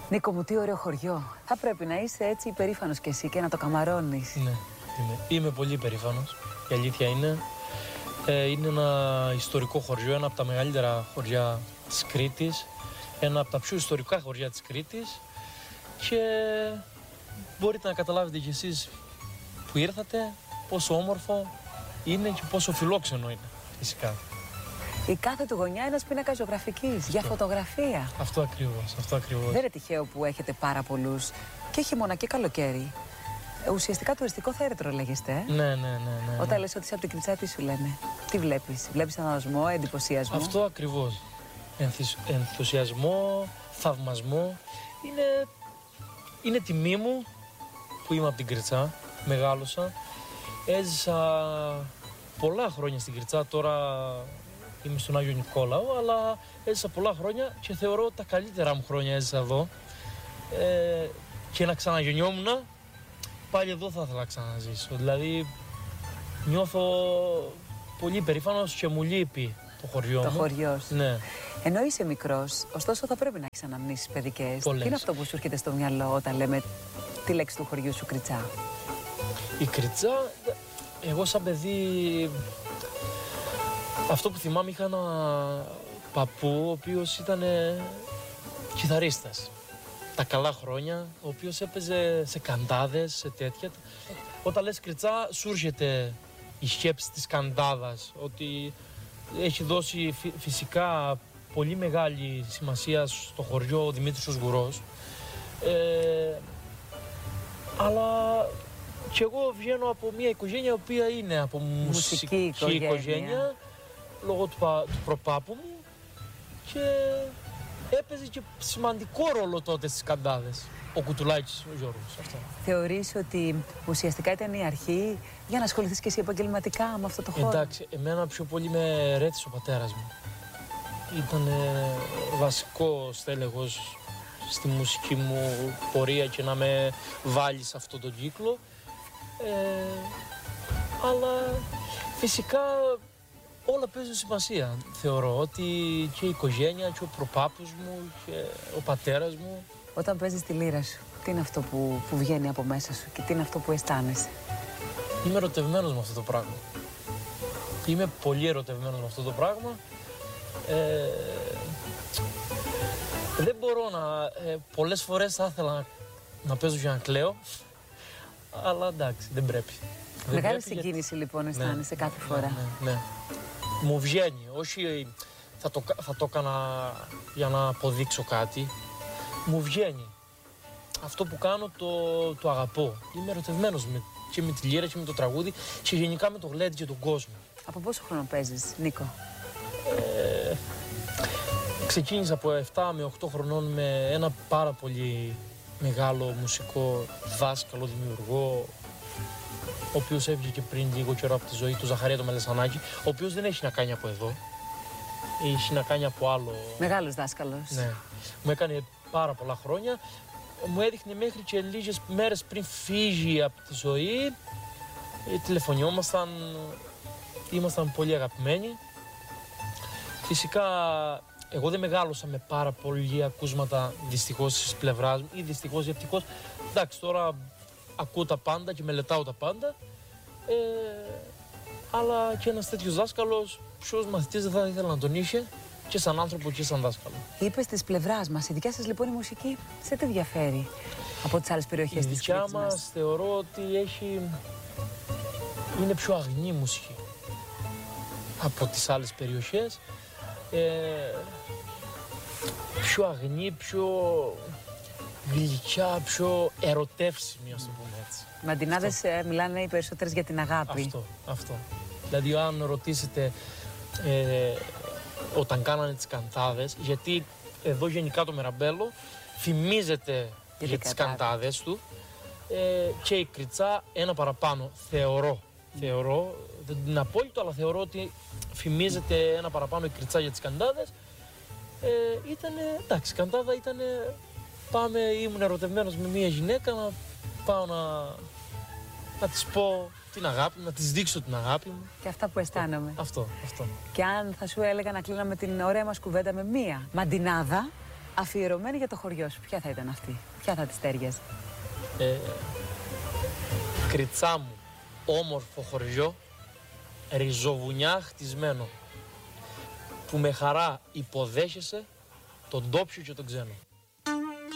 Νίκο μου, τι ωραίο χωριό. Θα πρέπει να είσαι έτσι υπερήφανος κι εσύ και να το καμαρώνεις. Ναι, είμαι πολύ υπερήφανος. Η αλήθεια είναι. Είναι ένα ιστορικό χωριό, ένα από τα μεγαλύτερα χωριά της Κρήτης. Ένα από τα πιο ιστορικά χωριά της Κρήτης. Και μπορείτε να καταλάβετε κι εσείς που ήρθατε πόσο όμορφο είναι και πόσο φιλόξενο είναι, φυσικά. Η κάθε του γωνιά ένας πίνακας ζωγραφικής για φωτογραφία. Αυτό ακριβώς, αυτό ακριβώς. Δεν είναι τυχαίο που έχετε πάρα πολλούς και χειμώνα και καλοκαίρι. Ουσιαστικά τουριστικό θέρετρο λέγεστε. Ναι. Όταν λες ότι είσαι από την Κρυτσά, τι σου λένε? Τι βλέπεις? Βλέπεις αναδοσμό, εντυπωσιασμό? Αυτό ακριβώς. Ενθουσιασμό, θαυμασμό. Είναι τιμή μου που είμαι από την Κρυτσά. Μεγάλωσα. Έζησα πολλά χρόνια στην Κρυτσά. Τώρα είμαι στον Άγιο Νικόλαο, αλλά έζησα πολλά χρόνια και θεωρώ τα καλύτερα μου χρόνια έζησα εδώ. Και να ξαναγεννιόμουν, πάλι εδώ θα ήθελα να ξαναζήσω. Δηλαδή νιώθω πολύ περήφανος και μου λείπει το χωριό μου. Το χωριό σου. Ναι. Ενώ είσαι μικρός, ωστόσο θα πρέπει να έχεις αναμνήσεις παιδικές. Πολλές. Τι είναι αυτό που σου έρχεται στο μυαλό όταν λέμε τη λέξη του χωριού σου Κρυτσά? Η Κρυτσά, εγώ σαν παιδί, αυτό που θυμάμαι, είχα ένα παππού ο οποίος ήταν κιθαρίστας. Τα καλά χρόνια, ο οποίος έπαιζε σε καντάδες, σε τέτοια. Όταν λες Κρυτσά, σου έρχεται η σκέψη της καντάδας, ότι έχει δώσει φυσικά πολύ μεγάλη σημασία στο χωριό ο Δημήτρης ο Σγουρός. Αλλά και εγώ βγαίνω από μια οικογένεια η οποία είναι από μουσική οικογένεια, λόγω του προπάπου μου, και έπαιζε και σημαντικό ρόλο τότε στις καντάδες ο Κουτουλάκης ο Γιώργος. Αυτό. Θεωρείς ότι ουσιαστικά ήταν η αρχή για να ασχοληθείς και εσύ επαγγελματικά με αυτό το χώρο? Εντάξει, εμένα πιο πολύ με ρέτησε ο πατέρας μου. Ήταν βασικό στέλεχος στη μουσική μου πορεία και να με βάλει σε αυτόν τον κύκλο. Αλλά φυσικά όλα παίζουν σημασία. Θεωρώ ότι και η οικογένεια και ο προπάπους μου και ο πατέρας μου. Όταν παίζεις τη λύρα σου, τι είναι αυτό που βγαίνει από μέσα σου και τι είναι αυτό που αισθάνεσαι? Είμαι ερωτευμένος με αυτό το πράγμα. Είμαι πολύ ερωτευμένος με αυτό το πράγμα. Δεν μπορώ να... πολλές φορές θα ήθελα να παίζω και να κλαίω, αλλά εντάξει, δεν πρέπει. Μεγάλη συγκίνηση λοιπόν αισθάνεσαι κάθε φορά. Ναι. Μου βγαίνει, όχι θα το έκανα για να αποδείξω κάτι. Μου βγαίνει. Αυτό που κάνω το αγαπώ. Είμαι ερωτευμένος και με τη λύρα και με το τραγούδι και γενικά με το γλέντι και τον κόσμο. Από πόσο χρόνο παίζεις, Νίκο? Ξεκίνησα από 7 με 8 χρονών με ένα πάρα πολύ μεγάλο μουσικό δάσκαλο, δημιουργό, ο οποίος έβγηκε πριν λίγο καιρό από τη ζωή του, Ζαχαρία το Μελεσανάκη, ο οποίος δεν έχει να κάνει από εδώ. Έχει να κάνει από άλλο. Μεγάλος δάσκαλος. Ναι. Μου έκανε πάρα πολλά χρόνια. Μου έδειχνε μέχρι και λίγες μέρες πριν φύγει από τη ζωή. Τηλεφωνιόμασταν, ήμασταν πολύ αγαπημένοι. Φυσικά, εγώ δεν μεγάλωσα με πάρα πολλοί ακούσματα δυστυχώς της πλευράς μου ή δυστυχώς ή ευτυχώς. Εντάξει, τώρα ακούω τα πάντα και μελετάω τα πάντα. Αλλά και ένας τέτοιος δάσκαλος, ποιος μαθητής δεν θα ήθελα να τον είχε, και σαν άνθρωπο και σαν δάσκαλο. Είπες της πλευράς μας, η δικιά σας λοιπόν η μουσική σε τι διαφέρει από τις άλλες περιοχές της Κρήτης μας? Η δικιά μας θεωρώ ότι είναι πιο αγνή μουσική από τις άλλες περιοχές. Πιο αγνή, πιο γλυκιά, πιο ερωτεύσιμη, ας το πούμε έτσι. Μαντινάδες μιλάνε οι περισσότερες για την αγάπη. Αυτό. Δηλαδή αν ρωτήσετε όταν κάνανε τις καντάδες, γιατί εδώ γενικά το Μεραμπέλο φημίζεται για τις καντάδες του, και η Κρυτσά ένα παραπάνω, θεωρώ, δεν είναι απόλυτο, αλλά θεωρώ ότι φημίζεται ένα παραπάνω η Κρυτσά για τις καντάδες. Εντάξει, καντάδα ήτανε, ήμουν ερωτευμένος με μια γυναίκα, να πάω να της πω την αγάπη μου, να της δείξω την αγάπη μου. Και αυτά που αισθάνομαι. Αυτό. Και αν θα σου έλεγα να κλείναμε την ωραία μας κουβέντα με μία μαντινάδα, Αφιερωμένη για το χωριό σου, ποια θα ήταν αυτή, ποια θα της τέριαζε? Κρητσά μου, όμορφο χωριό, ριζοβουνιά χτισμένο, που με χαρά υποδέχεσαι τον ντόπιο και τον ξένο.